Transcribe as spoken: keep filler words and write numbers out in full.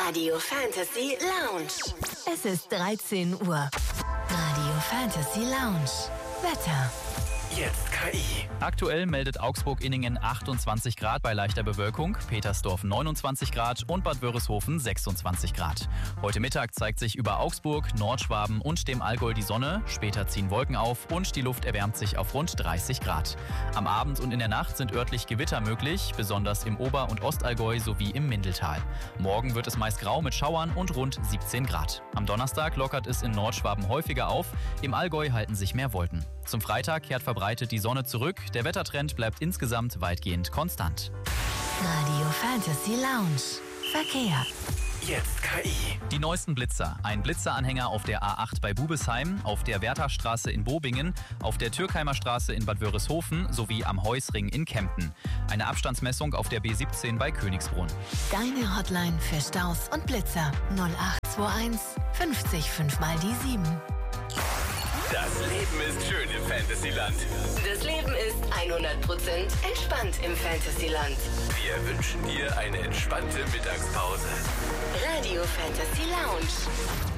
Radio Fantasy Lounge. Es ist dreizehn Uhr. Radio Fantasy Lounge. Wetter. Jetzt K I. Aktuell meldet Augsburg-Inningen achtundzwanzig Grad bei leichter Bewölkung, Petersdorf neunundzwanzig Grad und Bad Wörishofen sechsundzwanzig Grad. Heute Mittag zeigt sich über Augsburg, Nordschwaben und dem Allgäu die Sonne, später ziehen Wolken auf und die Luft erwärmt sich auf rund dreißig Grad. Am Abend und in der Nacht sind örtlich Gewitter möglich, besonders im Ober- und Ostallgäu sowie im Mindeltal. Morgen wird es meist grau mit Schauern und rund siebzehn Grad. Am Donnerstag lockert es in Nordschwaben häufiger auf, im Allgäu halten sich mehr Wolken. Zum Freitag kehrt verbreitet die Sonne zurück, der Wettertrend bleibt insgesamt weitgehend konstant. Radio Fantasy Lounge. Verkehr. Jetzt K I. Die neuesten Blitzer. Ein Blitzeranhänger auf der A acht bei Bubesheim, auf der Wertherstraße in Bobingen, auf der Türkheimer Straße in Bad Wörishofen sowie am Heusring in Kempten. Eine Abstandsmessung auf der B siebzehn bei Königsbrunn. Deine Hotline für Staus und Blitzer. null acht zwei eins fünfzig fünf mal die sieben. Das Leben ist schön im Fantasyland. Das Leben ist hundert Prozent entspannt im Fantasyland. Wir wünschen dir eine entspannte Mittagspause. Radio Fantasy Lounge.